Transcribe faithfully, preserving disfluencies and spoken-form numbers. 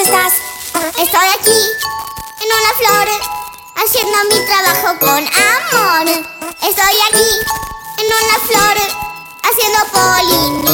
estás? Estoy aquí, en una flor, haciendo mi trabajo con amor. Estoy aquí, en una flor, haciendo polín.